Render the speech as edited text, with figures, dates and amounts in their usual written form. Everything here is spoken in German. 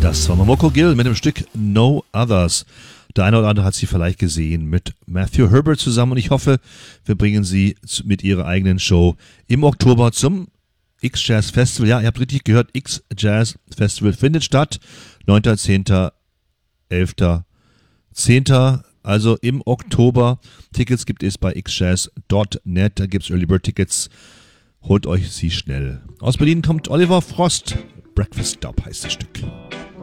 Das war Momoko Gill mit dem Stück No Others. Der eine oder andere hat sie vielleicht gesehen mit Matthew Herbert zusammen und ich hoffe, wir bringen sie mit ihrer eigenen Show im Oktober zum X-Jazz Festival. Ja, ihr habt richtig gehört, X-Jazz Festival findet statt. 9., 10., 11., 10., also im Oktober. Tickets gibt es bei xjazz.net, da gibt es Early Bird Tickets. Holt euch sie schnell. Aus Berlin kommt Oliver Frost. Breakfast Stop heißt das Stück.